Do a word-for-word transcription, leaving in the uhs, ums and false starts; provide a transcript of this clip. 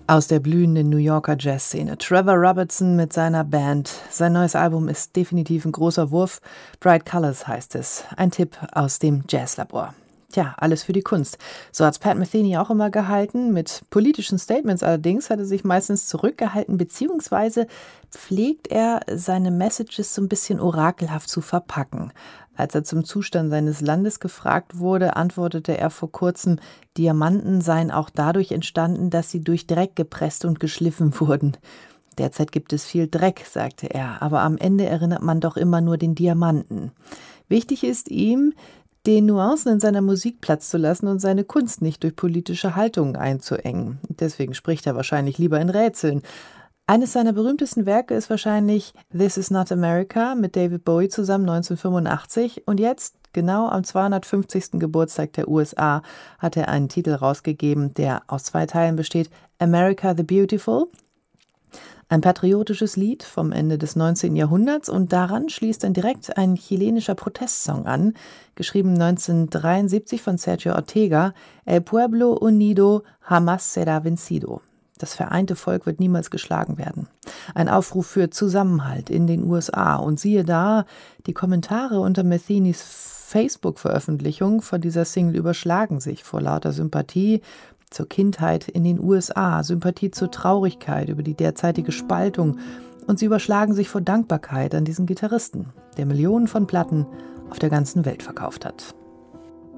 Aus der blühenden New Yorker Jazzszene. Trevor Robertson mit seiner Band. Sein neues Album ist definitiv ein großer Wurf. Bright Colors heißt es. Ein Tipp aus dem Jazzlabor. Tja, alles für die Kunst. So hat's Pat Metheny auch immer gehalten. Mit politischen Statements allerdings hat er sich meistens zurückgehalten, beziehungsweise pflegt er seine Messages so ein bisschen orakelhaft zu verpacken. Als er zum Zustand seines Landes gefragt wurde, antwortete er vor kurzem, Diamanten seien auch dadurch entstanden, dass sie durch Dreck gepresst und geschliffen wurden. Derzeit gibt es viel Dreck, sagte er, aber am Ende erinnert man doch immer nur den Diamanten. Wichtig ist ihm, den Nuancen in seiner Musik Platz zu lassen und seine Kunst nicht durch politische Haltungen einzuengen. Deswegen spricht er wahrscheinlich lieber in Rätseln. Eines seiner berühmtesten Werke ist wahrscheinlich This Is Not America mit David Bowie zusammen neunzehnhundertfünfundachtzig. Und jetzt, genau am zweihundertfünfzigsten Geburtstag der U S A, hat er einen Titel rausgegeben, der aus zwei Teilen besteht. America the Beautiful, ein patriotisches Lied vom Ende des neunzehnten Jahrhunderts. Und daran schließt dann direkt ein chilenischer Protestsong an, geschrieben neunzehnhundertdreiundsiebzig von Sergio Ortega, El Pueblo Unido Jamás Será Vencido. Das vereinte Volk wird niemals geschlagen werden. Ein Aufruf für Zusammenhalt in den U S A. Und siehe da, die Kommentare unter Methenys Facebook-Veröffentlichung von dieser Single überschlagen sich vor lauter Sympathie zur Kindheit in den U S A, Sympathie zur Traurigkeit über die derzeitige Spaltung. Und sie überschlagen sich vor Dankbarkeit an diesen Gitarristen, der Millionen von Platten auf der ganzen Welt verkauft hat.